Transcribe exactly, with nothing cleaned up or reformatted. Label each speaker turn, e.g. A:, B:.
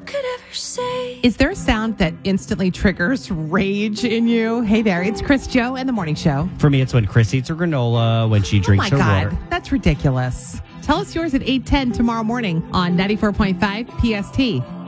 A: could ever say.
B: Is there a sound that instantly triggers rage in you? Hey there, it's Chris Joe and the Morning Show.
C: For me, it's when Chris eats her granola, when she drinks
B: oh my
C: her
B: God,
C: water.
B: That's ridiculous. Tell us yours at eight ten tomorrow morning on ninety-four point five P S T.